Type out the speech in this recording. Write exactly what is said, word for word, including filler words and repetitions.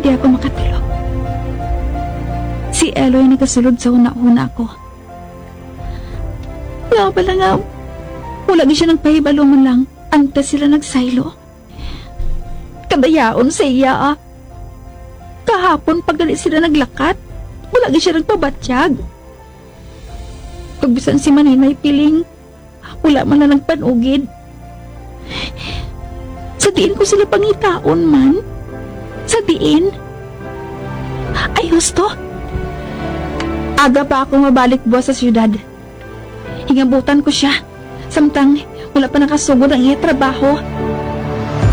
Hindi ako makatulog. Si Eloy nagasulod sa una-una ko. Nga pala nga, wala siya nagpahibalo man lang antes sila nagsaylo. Kadayaon sa iya ah. Kahapon pag gali sila naglakat, wala siya nagpabatyag. Pagbisan si Maninay piling, wala man lang nagpanugid. Sa diin ko sila pangitaon man. Sa diin. Ay, husto. Aga pa ako mabalik buwas sa syudad. Hingabutan ko siya. Samtang wala pa nakasugod ang iya trabaho.